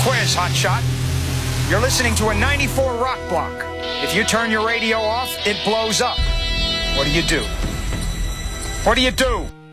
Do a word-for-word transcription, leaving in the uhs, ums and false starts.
quiz, hotshot. You're listening to a ninety-four rock block. If you turn your radio off, it blows up. What do you do? What do you do?